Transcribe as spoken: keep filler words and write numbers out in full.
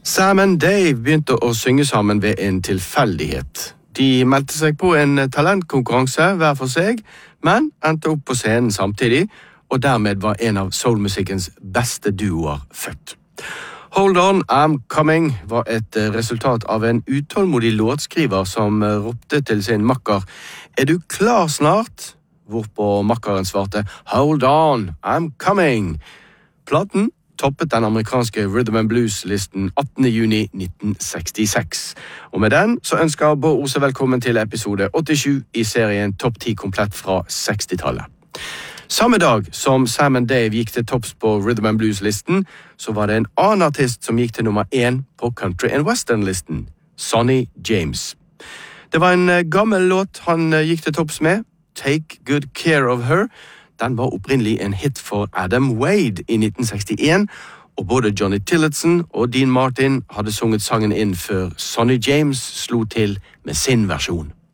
Sam and Dave begynte å synge sammen ved en tilfeldighet. De meldte seg på en talentkonkurranse hver for seg, men endte opp på scenen samtidig, og dermed var en av soulmusikkens beste duoer født. Hold On, I'm Coming var et resultat av en utålmodig låtskriver som ropte til sin makker «Er du klar snart?» Hvorpå makkeren svarte «Hold on, I'm coming!» Platen toppet den amerikanske Rhythm and Blues-listen attende juni nitten sekstiseks. Og med den så ønsker Bård Ose velkommen til episode åttisju i serien Topp ti komplett fra sekstitallet. Samme dag som Sam and Dave gikk til topps på Rhythm and Blues-listen, så var det en annen artist som gikk til nummer én på Country and Western-listen, Sonny James. Det var en gammel låt han gikk til topps med, Take Good Care of Her. Den var opprinnelig en hit for Adam Wade i nitten sekstien, og både Johnny Tillotson og Dean Martin hadde sunget sangen inn før Sonny James slo til med sin versjon.